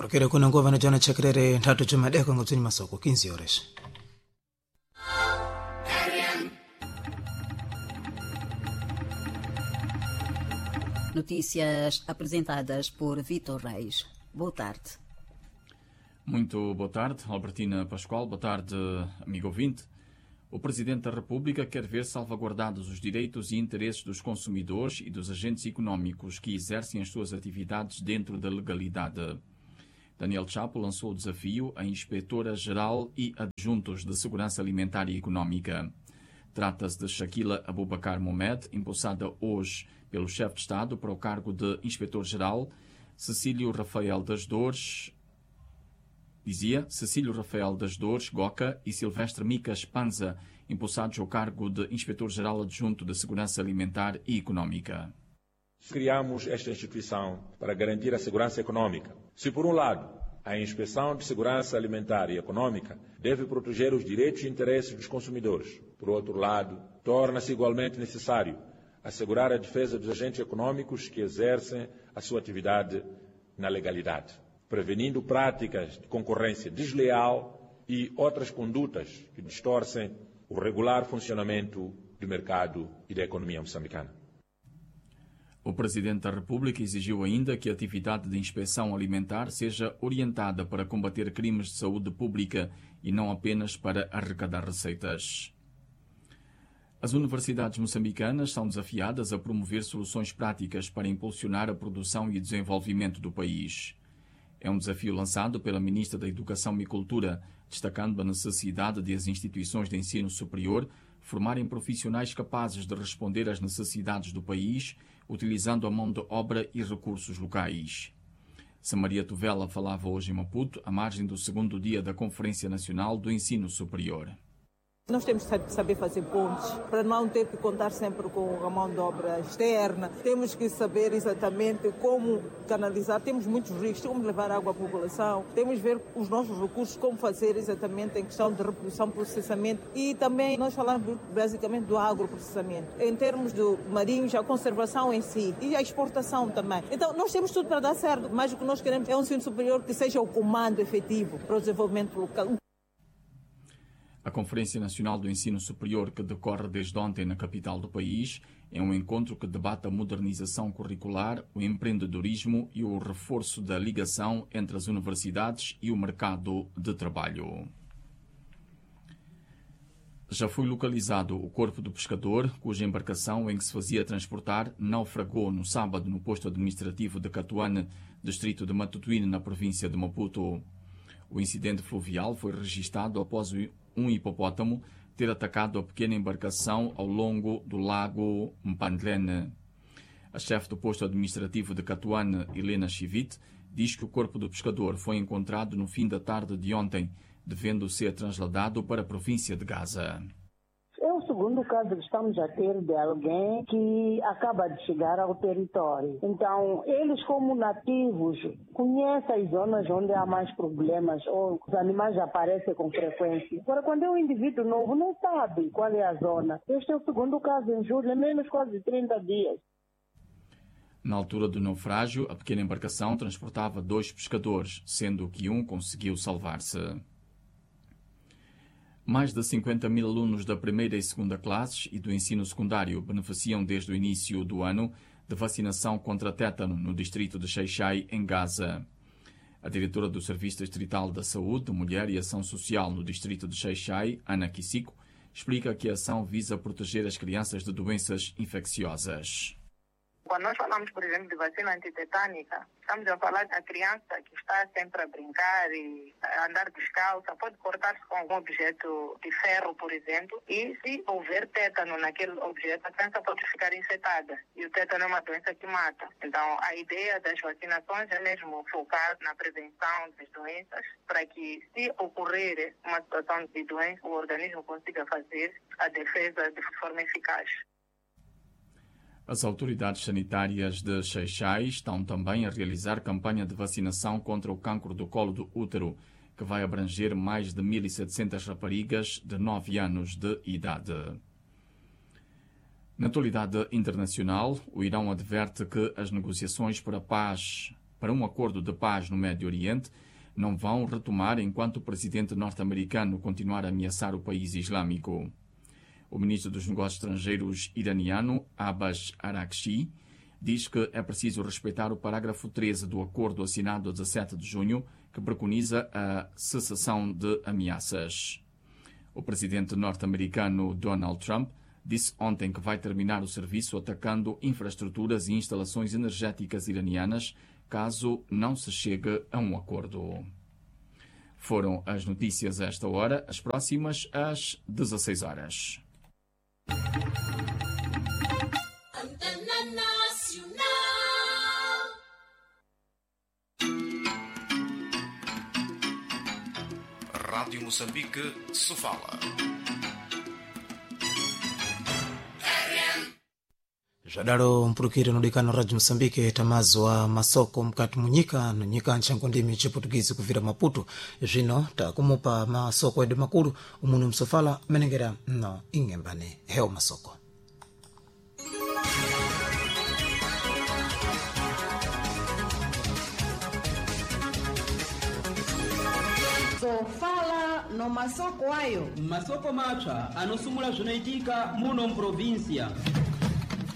chokera kuna nguva na jana chakrere ntatu chumadeko ngotsini masoko 15 horas. Notícias apresentadas por Vitor Reis. Boa tarde. Muito boa tarde, Albertina Pascoal. Boa tarde, amigo ouvinte. O Presidente da República quer ver salvaguardados os direitos e interesses dos consumidores e dos agentes económicos que exercem as suas atividades dentro da legalidade. Daniel Chapo lançou o desafio a Inspetora-Geral e Adjuntos de Segurança Alimentar e Económica. Trata-se de Shakila Abubakar Mohamed, empossada hoje pelo chefe de Estado para o cargo de Inspetor-Geral, Cecílio Rafael das Dores Goca e Silvestre Micas Panza, empossados ao cargo de Inspetor-Geral Adjunto de Segurança Alimentar e Económica. Criamos esta instituição para garantir a segurança económica. Se, por um lado, a Inspeção de Segurança Alimentar e Económica deve proteger os direitos e interesses dos consumidores, por outro lado, torna-se igualmente necessário assegurar a defesa dos agentes económicos que exercem a sua atividade na legalidade, prevenindo práticas de concorrência desleal e outras condutas que distorcem o regular funcionamento do mercado e da economia moçambicana. O Presidente da República exigiu ainda que a atividade de inspeção alimentar seja orientada para combater crimes de saúde pública e não apenas para arrecadar receitas. As universidades moçambicanas são desafiadas a promover soluções práticas para impulsionar a produção e desenvolvimento do país. É um desafio lançado pela Ministra da Educação e Cultura, destacando a necessidade de as instituições de ensino superior formarem profissionais capazes de responder às necessidades do país, utilizando a mão de obra e recursos locais. Samaria Tovela falava hoje em Maputo, à margem do segundo dia da Conferência Nacional do Ensino Superior. Nós temos que saber fazer pontes, para não ter que contar sempre com a mão de obra externa. Temos que saber exatamente como canalizar. Temos muitos riscos, como levar água à população. Temos que ver os nossos recursos, como fazer exatamente em questão de reprodução, processamento. E também nós falamos basicamente do agroprocessamento. Em termos do marinhos, a conservação em si e a exportação também. Então nós temos tudo para dar certo, mas o que nós queremos é um ensino superior que seja o comando efetivo para o desenvolvimento local. A Conferência Nacional do Ensino Superior, que decorre desde ontem na capital do país, é um encontro que debate a modernização curricular, o empreendedorismo e o reforço da ligação entre as universidades e o mercado de trabalho. Já foi localizado o corpo do pescador, cuja embarcação em que se fazia transportar naufragou no sábado no posto administrativo de Catuane, distrito de Matutuíne, na província de Maputo. O incidente fluvial foi registado após um hipopótamo ter atacado a pequena embarcação ao longo do lago Mpandlene. A chefe do posto administrativo de Catuane, Helena Chivite, diz que o corpo do pescador foi encontrado no fim da tarde de ontem, devendo ser trasladado para a província de Gaza. É o segundo caso que estamos a ter de alguém que acaba de chegar ao território. Então, eles como nativos conhecem as zonas onde há mais problemas ou os animais aparecem com frequência. Agora, quando é um indivíduo novo, não sabe qual é a zona. Este é o segundo caso em julho, é menos quase 30 dias. Na altura do naufrágio, a pequena embarcação transportava 2 pescadores, sendo que um conseguiu salvar-se. Mais de 50 mil alunos da primeira e segunda classes e do ensino secundário beneficiam desde o início do ano de vacinação contra tétano no distrito de Xai-Xai, em Gaza. A diretora do Serviço Distrital da Saúde, Mulher e Ação Social no distrito de Xai-Xai, Ana Kisico, explica que a ação visa proteger as crianças de doenças infecciosas. Quando nós falamos, por exemplo, de vacina antitetânica, estamos a falar da criança que está sempre a brincar e a andar descalça, pode cortar-se com algum objeto de ferro, por exemplo, e se houver tétano naquele objeto, a criança pode ficar infectada. E o tétano é uma doença que mata. Então, a ideia das vacinações é mesmo focar na prevenção das doenças, para que, se ocorrer uma situação de doença, o organismo consiga fazer a defesa de forma eficaz. As autoridades sanitárias de Xai-Xai estão também a realizar campanha de vacinação contra o cancro do colo do útero, que vai abranger mais de 1.700 raparigas de 9 anos de idade. Na atualidade internacional, o Irão adverte que as negociações para a paz para um acordo de paz no Médio Oriente não vão retomar enquanto o presidente norte-americano continuar a ameaçar o país islâmico. O ministro dos Negócios Estrangeiros iraniano, Abbas Araghchi, diz que é preciso respeitar o parágrafo 13 do acordo assinado a 17 de junho, que preconiza a cessação de ameaças. O presidente norte-americano Donald Trump disse ontem que vai terminar o serviço atacando infraestruturas e instalações energéticas iranianas, caso não se chegue a um acordo. Foram as notícias a esta hora, as próximas às 16 horas. Rádio Moçambique, Sofala. Jadaro mpurukire nodikana Radio Moçambique tamazo wa masoko mkati munyika no nyika nchango ndimi chiportugizi kuvira Maputo zvino takumupa masoko ede makulu umunu msofala menengera no ingembane heo masoko Sofala no masoko ayo masoko macha anosumula zvinaitika muno mprovincia